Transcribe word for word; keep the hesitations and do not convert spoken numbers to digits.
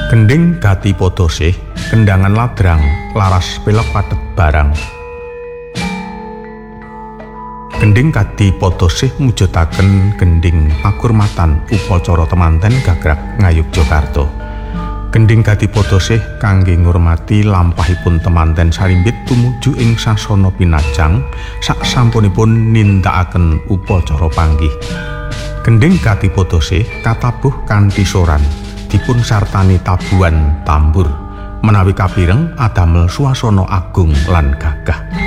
Gending gati podosih, kendangan ladrang, laras pelek padet barang. Gending gati podosih mujudaken gending pakurmatan upacara temanten gagrag Ngayogyakarta. Gending gati podosih kangge ngurmati lampahipun temanten sarimbit tumuju ing sasana pinajang sak sampunipun nindakaken upacara panggih. Gending gati podosih katabuh kanthi soran dipun sartani tabuhan tambur menawi kapireng adamel swasana agung lan gagah.